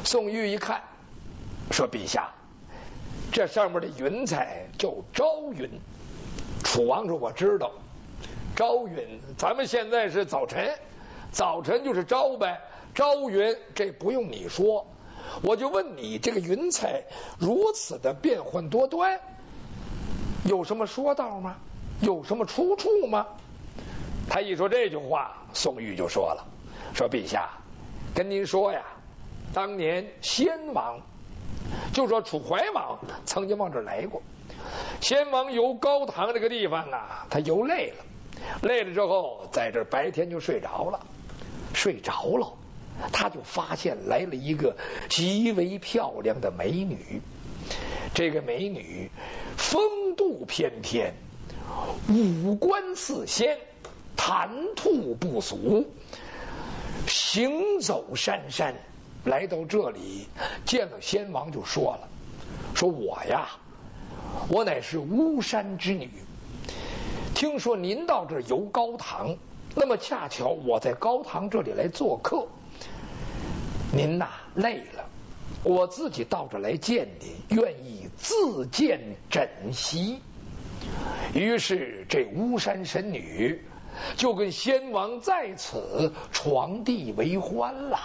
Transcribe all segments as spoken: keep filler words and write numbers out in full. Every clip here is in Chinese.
宋玉一看，说：“陛下，这上面的云彩叫朝云。”楚王说：“我知道，朝云，咱们现在是早晨，早晨就是朝呗。朝云，这不用你说，我就问你，这个云彩如此的变幻多端，有什么说道吗？有什么出处吗？”他一说这句话，宋玉就说了：“说陛下，跟您说呀，当年先王，就说楚怀王曾经往这儿来过。先王游高唐这个地方啊，他游累了，累了之后，在这儿白天就睡着了，睡着了，他就发现来了一个极为漂亮的美女。这个美女风度翩翩，五官似仙，谈吐不俗，行走姗姗。来到这里，见了先王就说了：说我呀，我乃是巫山之女，听说您到这儿游高唐，那么恰巧我在高唐这里来做客，您呐累了，我自己到这来见您，愿意自荐枕席。于是这巫山神女就跟先王在此床地为欢了。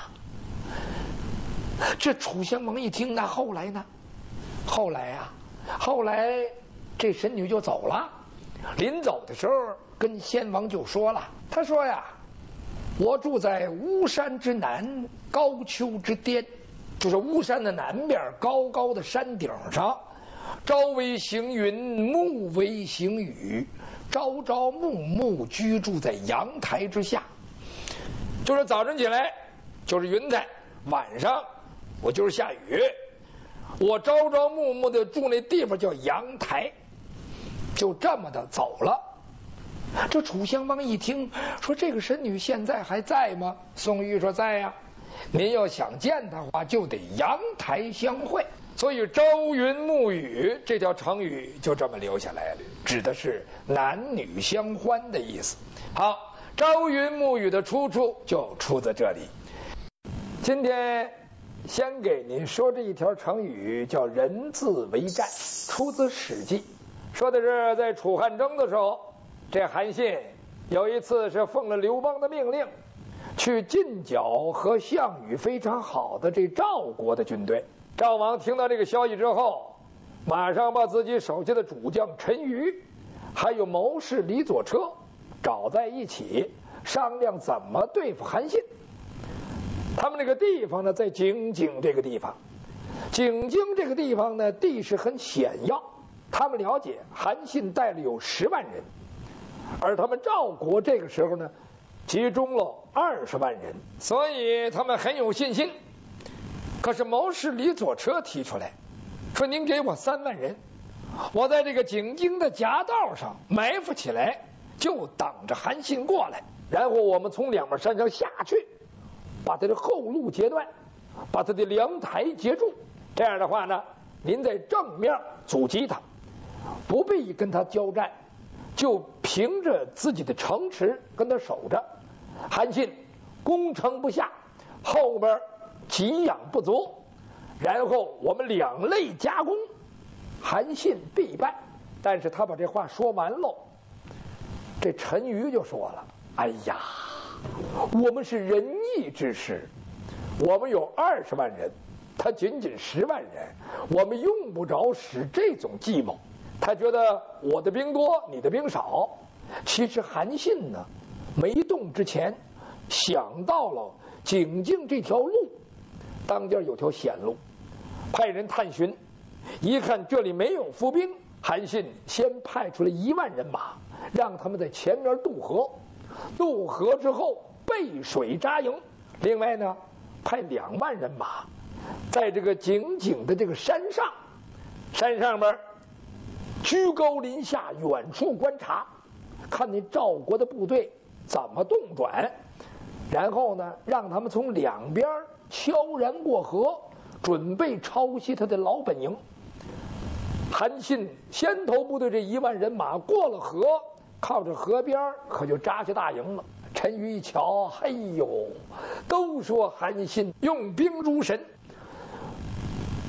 这楚襄王一听，那后来呢？后来啊，后来这神女就走了。临走的时候，跟先王就说了，他说呀：“我住在巫山之南，高丘之巅，就是巫山的南边高高的山顶上，朝为行云，暮为行雨，朝朝暮暮居住在阳台之下。就是早晨起来就是云彩，晚上我就是下雨，我朝朝暮暮的住那地方叫阳台。”就这么的走了。这楚襄王一听，说：“这个神女现在还在吗？”宋玉说：“在呀、啊。您要想见她的话，就得阳台相会。”所以朝云暮雨这条成语就这么留下来了，指的是男女相欢的意思。好，朝云暮雨的出处就出自这里。今天先给您说这一条成语，叫人字为战，出自《史记》。说的是在楚汉争的时候，这韩信有一次是奉了刘邦的命令，去进剿和项羽非常好的这赵国的军队。赵王听到这个消息之后，马上把自己手下的主将陈馀还有谋士李左车找在一起，商量怎么对付韩信。他们这个地方呢，在井井这个地方，井井这个地方呢，地势很险要。他们了解韩信带了有十万人，而他们赵国这个时候呢，集中了二十万人，所以他们很有信心。可是谋士李左车提出来说：“您给我三万人，我在这个井井的夹道上埋伏起来，就等着韩信过来，然后我们从两面山上下去，把他的后路截断，把他的粮台截住。这样的话呢，您在正面阻击他，不必跟他交战，就凭着自己的城池跟他守着。韩信攻城不下，后边给养不足，然后我们两肋夹攻，韩信必败。”但是他把这话说完喽，这陈馀就说了：“哎呀，我们是仁义之师，我们有二十万人，他仅仅十万人，我们用不着使这种计谋。他觉得我的兵多，你的兵少。其实韩信呢，没动之前想到了井井这条路，当间有条险路，派人探寻，一看这里没有伏兵，韩信先派出了一万人马，让他们在前面渡河，渡河之后背水扎营。另外呢，派两万人马在这个井井的这个山上，山上面居高临下，远处观察，看那赵国的部队怎么动转，然后呢，让他们从两边悄然过河，准备抄袭他的老本营。韩信先头部队这一万人马过了河，靠着河边可就扎下大营了。陈馀一瞧，嘿呦，都说韩信用兵如神，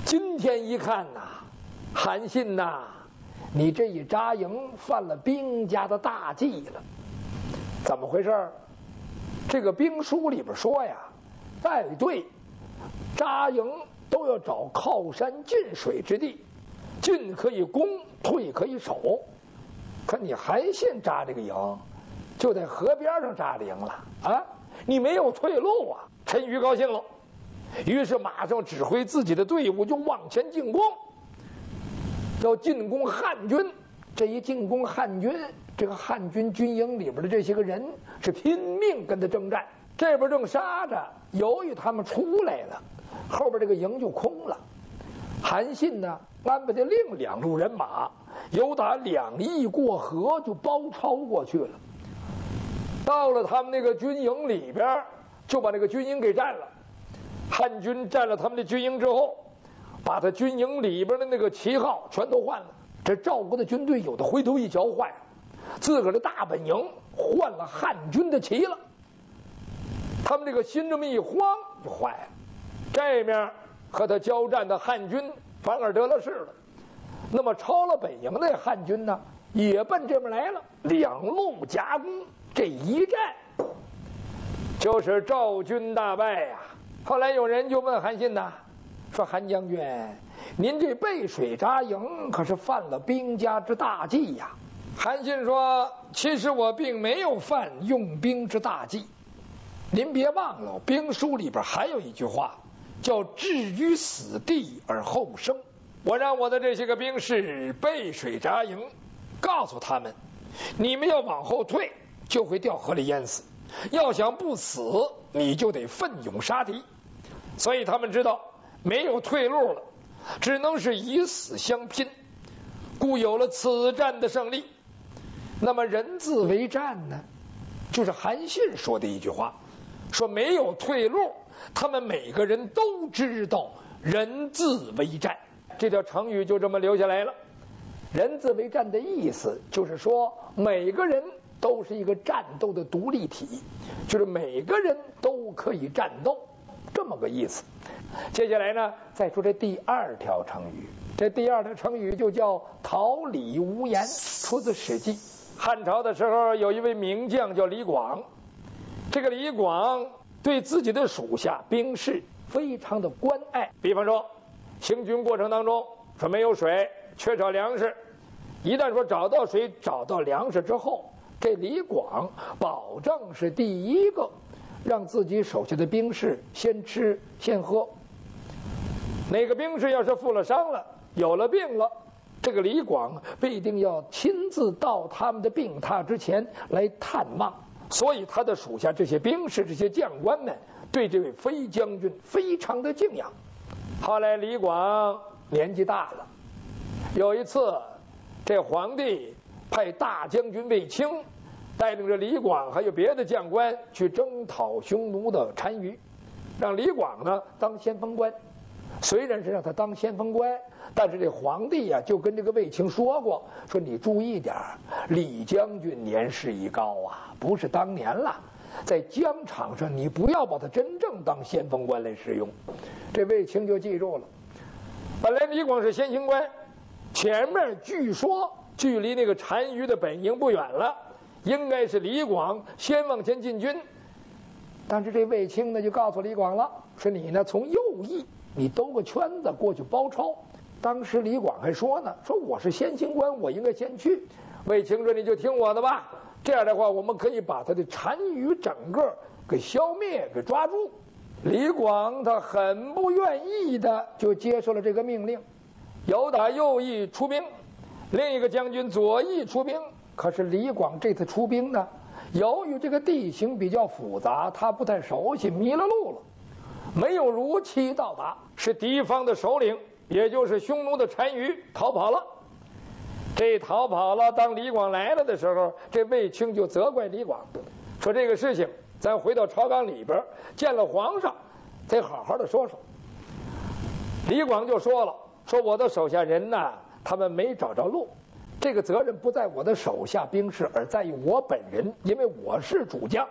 今天一看呐，韩信呐，你这一扎营犯了兵家的大忌了。怎么回事？这个兵书里边说呀，带队扎营都要找靠山近水之地，进可以攻，退可以守。可你韩信扎这个营，就在河边上扎的营了啊！你没有退路啊！陈馀高兴了，于是马上指挥自己的队伍就往前进攻，要进攻汉军。这一进攻汉军，这个汉军军营里边的这些个人是拼命跟他征战。这边正杀着，由于他们出来了，后边这个营就空了。韩信呢，安排的另两路人马由打两翼过河就包抄过去了。到了他们那个军营里边，就把那个军营给占了。汉军占了他们的军营之后，把他军营里边的那个旗号全都换了。这赵国的军队有的回头一瞧，坏了，自个儿的大本营换了汉军的旗了。他们这个心这么一慌就坏了，这面和他交战的汉军反而得了势了。那么抄了本营的汉军呢，也奔这边来了，两路夹攻，这一战就是赵军大败呀、啊。后来有人就问韩信呐，说韩将军，您这背水扎营可是犯了兵家之大忌呀。韩信说，其实我并没有犯用兵之大忌，您别忘了兵书里边还有一句话叫置于死地而后生。我让我的这些个兵士背水扎营，告诉他们，你们要往后退就会掉河里淹死，要想不死你就得奋勇杀敌。所以他们知道没有退路了，只能是以死相拼，故有了此战的胜利。那么人自为战呢，就是韩信说的一句话，说没有退路，他们每个人都知道人自为战。这条成语就这么留下来了。人自为战的意思就是说，每个人都是一个战斗的独立体，就是每个人都可以战斗，这么个意思。接下来呢，再说这第二条成语。这第二条成语就叫桃李无言，出自《史记》。汉朝的时候，有一位名将叫李广。这个李广对自己的属下兵士非常的关爱。比方说，行军过程当中说没有水，缺少粮食，一旦说找到水找到粮食之后，这李广保证是第一个让自己手下的兵士先吃先喝。哪个兵士要是负了伤了，有了病了，这个李广必定要亲自到他们的病榻之前来探望。所以他的属下这些兵士这些将官们对这位飞将军非常的敬仰。后来李广年纪大了，有一次这皇帝派大将军卫青带领着李广还有别的将官去征讨匈奴的单于，让李广呢当先锋官。虽然是让他当先锋官，但是这皇帝呀、啊、就跟这个卫青说过，说你注意点，李将军年事已高啊，不是当年了，在疆场上你不要把他真正当先锋官来使用。这卫青就记住了。本来李广是先行官，前面据说距离那个单于的本营不远了，应该是李广先往前进军。但是这卫青呢就告诉李广了，说你呢从右翼你兜个圈子过去包抄。当时李广还说呢，说我是先行官，我应该先去。卫青说你就听我的吧，这样的话我们可以把他的单于整个给消灭给抓住。李广他很不愿意的就接受了这个命令，由打右翼出兵，另一个将军左翼出兵。可是李广这次出兵呢，由于这个地形比较复杂，他不太熟悉，迷了路了，没有如期到达，是敌方的首领，也就是匈奴的单于逃跑了。这逃跑了，当李广来了的时候，这卫青就责怪李广，说这个事情咱回到朝纲里边见了皇上得好好的说说。李广就说了，说我的手下人呐，他们没找着路，这个责任不在我的手下兵士，而在于我本人，因为我是主将，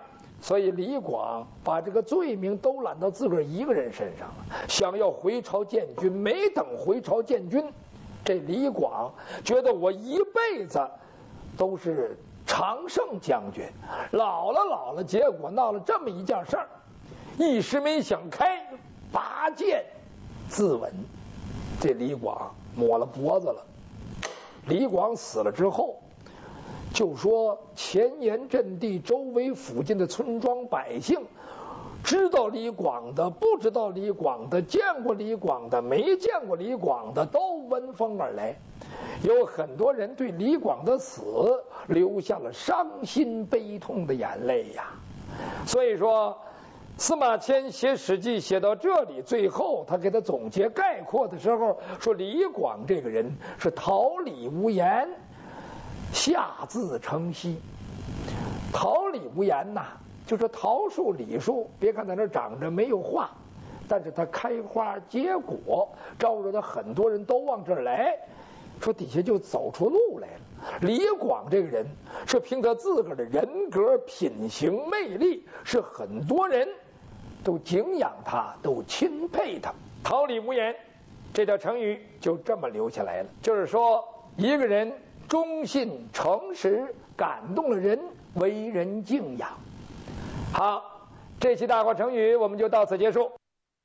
所以李广把这个罪名都揽到自个儿一个人身上了，想要回朝建军。没等回朝建军，这李广觉得我一辈子都是常胜将军，老了老了，结果闹了这么一件事儿，一时没想开，拔剑自刎。这李广抹了脖子了。李广死了之后，就说前沿阵地周围附近的村庄百姓，知道李广的、不知道李广的、见过李广的、没见过李广的，都闻风而来。有很多人对李广的死流下了伤心悲痛的眼泪呀。所以说司马迁写《史记》写到这里，最后他给他总结概括的时候说，李广这个人是桃李无言，下自成蹊。桃李无言呐，就是桃树、李树，别看在那长着没有花，但是它开花结果，招惹的很多人都往这儿来，说底下就走出路来了。李广这个人是凭他自个儿的人格、品行、魅力，是很多人都敬仰他，都钦佩他。桃李无言这条成语就这么留下来了，就是说一个人忠信诚实，感动了人，为人敬仰。好，这期大话成语我们就到此结束。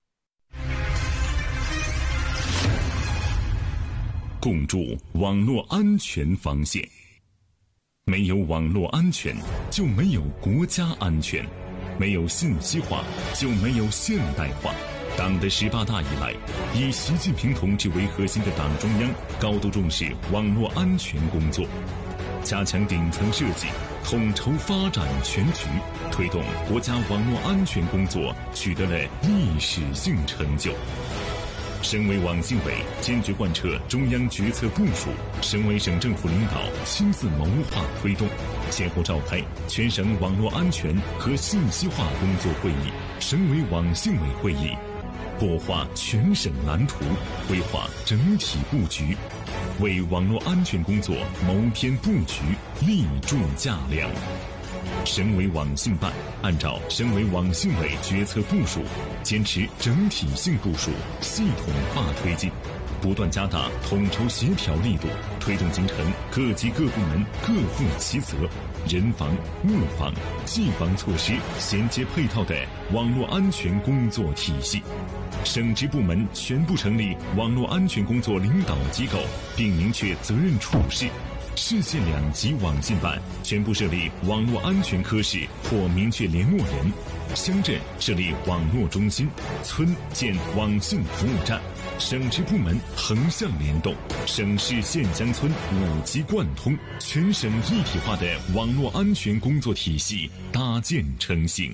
共筑网络安全防线。没有网络安全，就没有国家安全；没有信息化，就没有现代化。党的十八大以来，以习近平同志为核心的党中央高度重视网络安全工作，加强顶层设计，统筹发展全局，推动国家网络安全工作取得了历史性成就。省委网信委坚决贯彻中央决策部署，省委省政府领导亲自谋划推动，先后召开全省网络安全和信息化工作会议、省委网信委会议，擘画全省蓝图，规划整体布局，为网络安全工作谋篇布局，立柱架梁。省委网信办按照省委网信委决策部署，坚持整体性部署，系统化推进，不断加大统筹协调力度，推动形成各级各部门各负其责、人防、物防、技防措施衔接配套的网络安全工作体系。省直部门全部成立网络安全工作领导机构，并明确责任处事。市县两级网信办全部设立网络安全科室或明确联络人，乡镇设立网络中心，村建网信服务站，省直部门横向联动，省市县乡村五级贯通，全省一体化的网络安全工作体系搭建成型。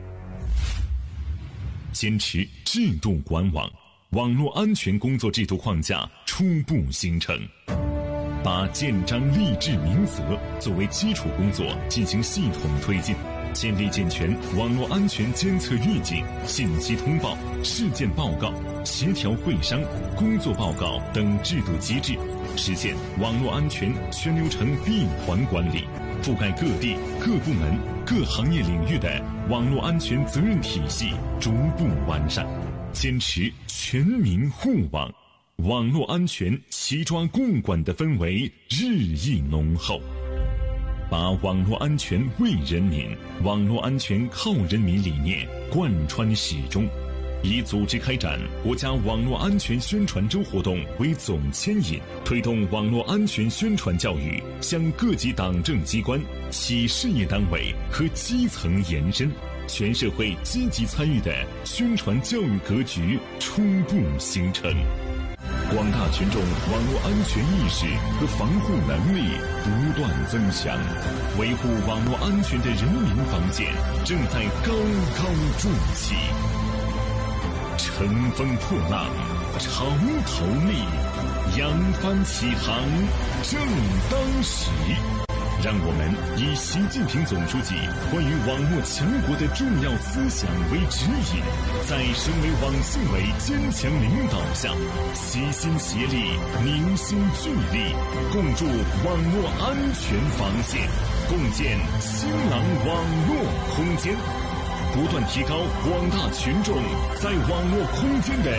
坚持制度管网，网络安全工作制度框架初步形成。把建章立制明则作为基础工作进行系统推进，建立健全网络安全监测预警、信息通报、事件报告、协调会商、工作报告等制度机制，实现网络安全全流程闭环管理，覆盖各地、各部门、各行业领域的网络安全责任体系逐步完善，坚持全民护网。网络安全齐抓共管的氛围日益浓厚，把网络安全为人民、网络安全靠人民理念贯穿始终，以组织开展国家网络安全宣传周活动为总牵引，推动网络安全宣传教育向各级党政机关、企事业单位和基层延伸，全社会积极参与的宣传教育格局初步形成。广大群众网络安全意识和防护能力不断增强，维护网络安全的人民防线正在高高筑起。乘风破浪，潮头立，扬帆起航正当时。 让我们以习近平总书记关于网络强国的重要思想为指引，在省委网信委坚强领导下，齐心协力，凝心聚力，共筑网络安全防线，共建新浪网络空间，不断提高广大群众在网络空间的